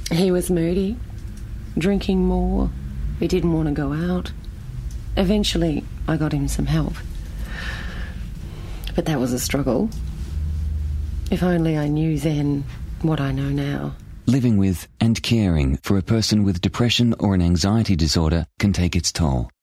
He was moody, drinking more. He didn't want to go out. Eventually, I got him some help. But that was a struggle. If only I knew then what I know now. Living with and caring for a person with depression or an anxiety disorder can take its toll.